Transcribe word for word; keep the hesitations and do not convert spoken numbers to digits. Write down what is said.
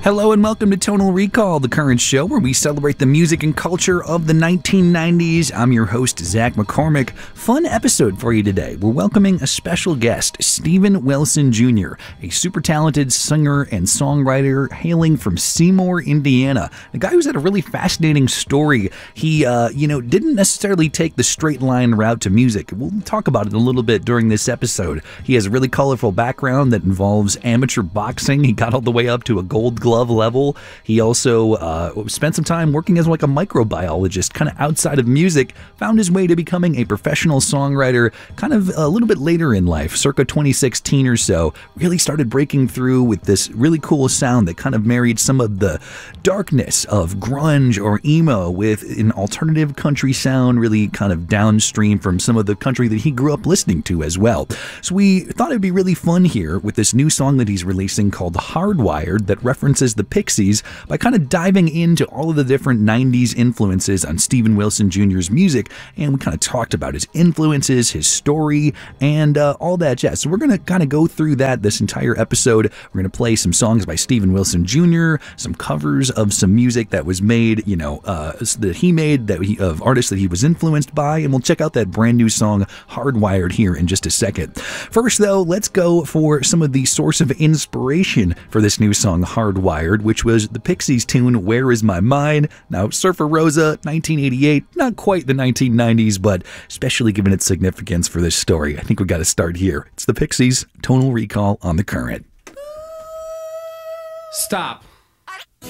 Hello and welcome to Tonal Recall, the current show where we celebrate the music and culture of the nineteen nineties. I'm your host, Zach McCormick. Fun episode for you today. We're welcoming a special guest, Steven Wilson Junior, a super talented singer and songwriter hailing from Seymour, Indiana. A guy who's had a really fascinating story. He, uh, you know, didn't necessarily take the straight line route to music. We'll talk about it a little bit during this episode. He has a really colorful background that involves amateur boxing. He got all the way up to a Gold Glove level. He also uh, spent some time working as like a microbiologist, kind of outside of music, found his way to becoming a professional songwriter kind of a little bit later in life, circa twenty sixteen or so, really started breaking through with this really cool sound that kind of married some of the darkness of grunge or emo with an alternative country sound, really kind of downstream from some of the country that he grew up listening to as well. So we thought it'd be really fun here with this new song that he's releasing called Hardwired that references the Pixies by kind of diving into all of the different nineties influences on Steven Wilson Junior's music, and we kind of talked about his influences, his story, and uh, all that jazz. So we're going to kind of go through that this entire episode. We're going to play some songs by Steven Wilson Junior, some covers of some music that was made, you know, uh, that he made, that he, of artists that he was influenced by, and we'll check out that brand new song Hardwired here in just a second. First though, let's go for some of the source of inspiration for this new song Hardwired, which was the Pixies tune Where Is My Mind? Now, Surfer Rosa, nineteen eighty-eight, not quite the nineteen nineties, but especially given its significance for this story, I think we got to start here. It's the Pixies, Tonal Recall on The Current. Stop.